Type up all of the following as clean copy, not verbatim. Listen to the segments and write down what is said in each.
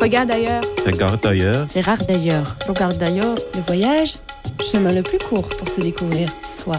Regarde ailleurs. Regarde ailleurs. Regarde ailleurs. Regarde d'ailleurs. Le voyage, chemin le plus court pour se découvrir soi.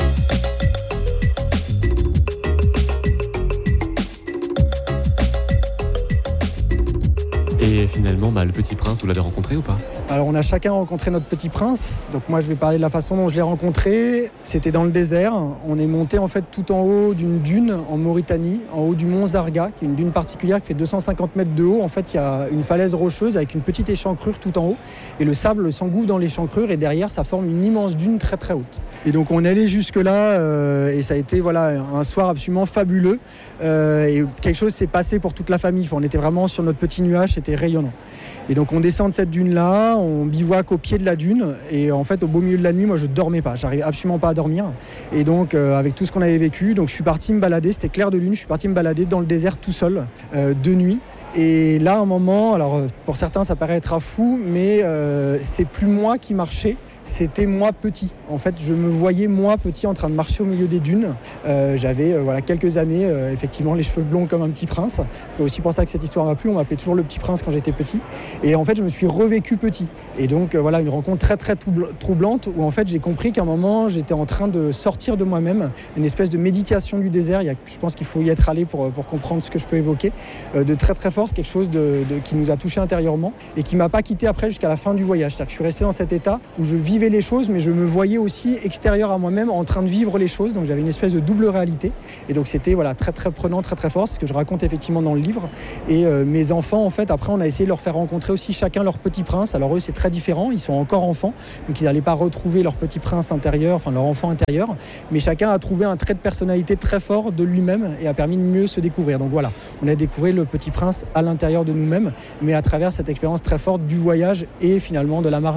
Et finalement, le Petit Prince, vous l'avez rencontré ou pas ? Alors on a chacun rencontré notre petit prince. Donc moi je vais parler de la façon dont je l'ai rencontré. C'était dans le désert. On est monté en fait tout en haut d'une dune en Mauritanie, en haut du mont Zarga, qui est une dune particulière qui fait 250 mètres de haut. En fait il y a une falaise rocheuse avec une petite échancrure tout en haut. Et le sable s'engouffre dans l'échancrure et derrière ça forme une immense dune très très haute. Et donc on est allé jusque là et ça a été un soir absolument fabuleux. Et quelque chose s'est passé pour toute la famille. Enfin, on était vraiment sur notre petit nuage, c'était rayonnant. Et donc on descend de cette dune-là, on bivouaque au pied de la dune et en fait au beau milieu de la nuit, moi je dormais pas, j'arrivais absolument pas à dormir. Et donc avec tout ce qu'on avait vécu, donc je suis parti me balader, c'était clair de lune, je suis parti me balader dans le désert tout seul, de nuit. Et là, à un moment, alors pour certains ça paraîtra fou, mais c'est plus moi qui marchais, c'était moi petit. En fait, je me voyais moi petit en train de marcher au milieu des dunes. J'avais quelques années, effectivement, les cheveux blonds comme un petit prince. C'est aussi pour ça que cette histoire m'a plu. On m'appelait toujours le petit prince quand j'étais petit. Et en fait, je me suis revécu petit. Et donc, une rencontre très, très troublante où en fait, j'ai compris qu'à un moment, j'étais en train de sortir de moi-même. Une espèce de méditation du désert. Je pense qu'il faut y être allé pour comprendre ce que je peux évoquer. De très, très forte, quelque chose qui nous a touché intérieurement et qui m'a pas quitté après jusqu'à la fin du voyage. C'est-à-dire que je suis resté dans cet état où je vivais les choses, mais je me voyais aussi extérieur à moi-même en train de vivre les choses. Donc j'avais une espèce de double réalité. Et donc c'était très très prenant, très très fort, ce que je raconte effectivement dans le livre. Et mes enfants, en fait, après on a essayé de leur faire rencontrer aussi chacun leur petit prince. Alors eux c'est très différent, ils sont encore enfants, donc ils n'allaient pas retrouver leur petit prince intérieur, leur enfant intérieur, mais chacun a trouvé un trait de personnalité très fort de lui-même et a permis de mieux se découvrir. Donc voilà, on a découvert le petit prince à l'intérieur de nous-mêmes, mais à travers cette expérience très forte du voyage et finalement de la marche